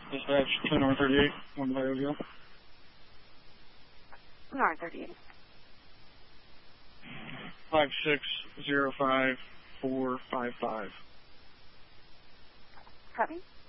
Dispatch 10 R38, 1 by OVL. R38. 5605455. Copy.